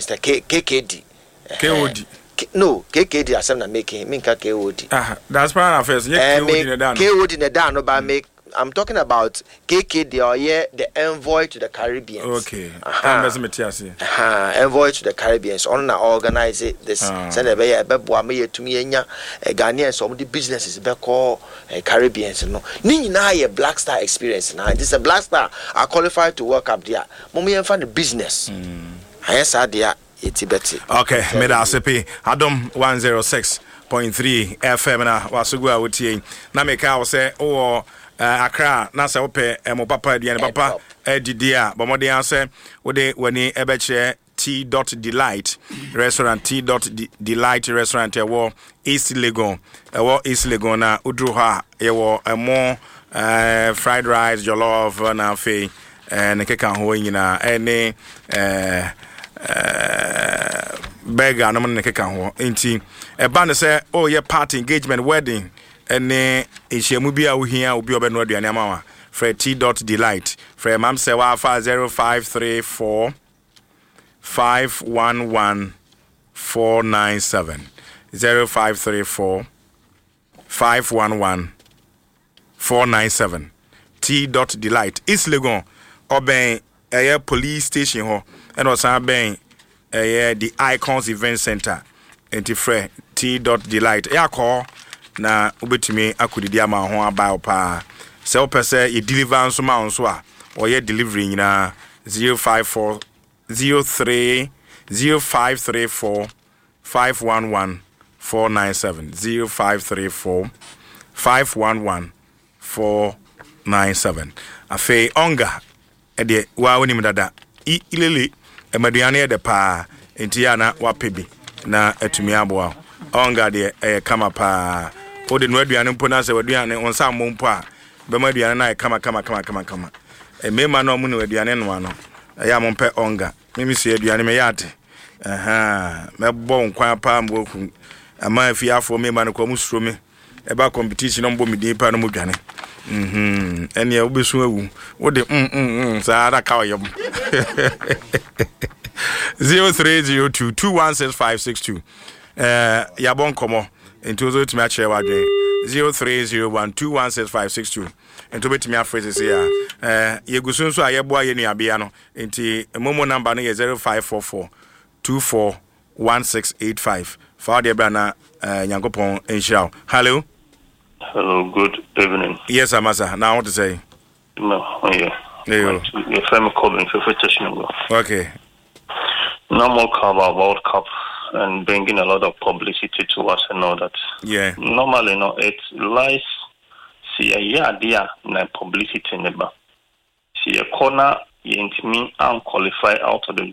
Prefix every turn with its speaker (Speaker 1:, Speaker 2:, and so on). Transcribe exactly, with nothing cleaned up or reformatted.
Speaker 1: Mister K KKD.
Speaker 2: K O D.
Speaker 1: No, K K D asem na making minka K O D.
Speaker 2: Ah, that's part of affairs. Yeah, K O D na
Speaker 1: K O D na da no ba make. I'm talking about K K D or yeah, the envoy to the Caribbean.
Speaker 2: Okay. Uh-huh.
Speaker 1: Uh-huh. Envoy to the Caribbean. On na organize it this. Send a be be boa me to me enya Ghanaians some the businesses be call Caribbeans no. Ni na ye Black Star experience na. This is a Black Star are qualified to work up there. Mo me find the business. Mm. Yes, there it's better.
Speaker 2: Okay, me da sepe Adom one oh six point three F M na wasugu a wotie. Na me ka wo say o Uh, Accra na se ope emo papa dia ne papa edidi a bomode anse wo de wani ebeche T dot Delight restaurant T dot Delight restaurant e wo East Legon e wo East Legon na udru ha e wo emo uh, fried rice jollof na fe eh ne keka ho nyina ene eh uh, burger no ne keka ho enti e ba ne se oh ye party engagement wedding ene ehyiamu bia wo hia obi obeno aduane amawa Fred T dot Delight Fred mam se wa fa zero five three four five one one four nine seven zero five three four five one one four nine seven T dot Delight East Legon oben eye police station ho and osan ben eye the Icons Event Center enti Fred T dot Delight ya call na ubetumi akudidi ama ho aba pa se opese ye deliver nso ma nso a o ye delivery nyina zero five four zero three zero five three four five one one four nine seven zero five three four five one one four nine seven afi onga e de wa woni mdada I ilele e maduane e de pa enti ya na wapebi na atumi aboa onga de e kama pa o de no aduane mpo na se waduane on sa mo mpo a be ma aduane na kama kama kama kama kama e mema na omu no aduane no ano ya mo mpe onga mimi se aduane me yate aha me bo nkwan pa mboku ama afiafo mema no kwa musuro me e ba competition no mbo me din pa no mo dwane mhm ene ya obesu awu wo de mm mm sa ada ka oyom zero three zero two two one six five six two eh ya bon komo into zo timi a chere wadwen zero three zero one two one six five six two into betimi a phrase say ya eh yegusu nso ayebo aye nuabia no enti momo number no ye zero five four four two four one six eight five for the brana eh nyankopon enhiraw. Hello.
Speaker 3: Hello, good evening.
Speaker 2: Yes, Amasa. Now what to say?
Speaker 3: No, yeah.
Speaker 2: Yeah.
Speaker 3: Your family calling for petition.
Speaker 2: Okay.
Speaker 3: No more cover World Cup and bringing a lot of publicity to us and all that.
Speaker 2: Yeah.
Speaker 3: Normally, no, it lies. See a year, dear, no publicity never. See a corner, you intimate and qualify out of the